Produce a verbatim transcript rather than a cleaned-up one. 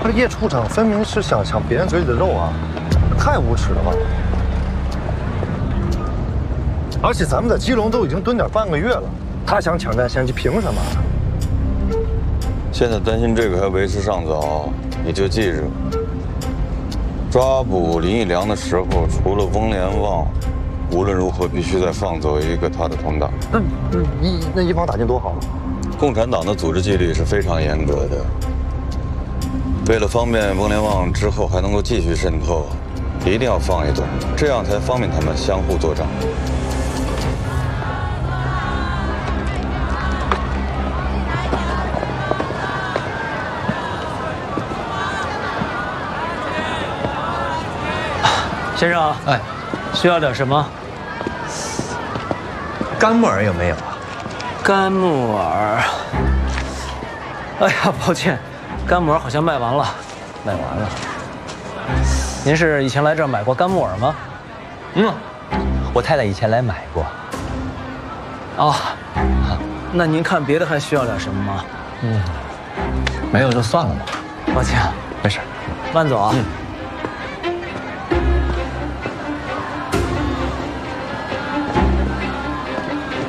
这叶处长分明是想抢别人嘴里的肉啊，太无耻了吧！而且咱们在基隆都已经蹲点半个月了，他想抢占先机，凭什么？ 现在担心这个还为时尚早，你就记着，抓捕林义良的时候，除了翁连旺，无论如何必须再放走一个他的同党。 那一那一网打尽多好。 共产党的组织纪律是非常严格的。为了方便翁连旺之后还能够继续渗透，一定要放一段，这样才方便他们相互作战。 先生，哎，需要点什么？ 干木耳有没有啊？ 干木耳。哎呀，抱歉，干木耳好像卖完了。 卖完了。 您是以前来这儿买过干木耳吗？ 嗯，我太太以前来买过。 哦，那您看别的还需要点什么吗？ 嗯，没有就算了吧。 抱歉， 没事。 慢走啊。 嗯。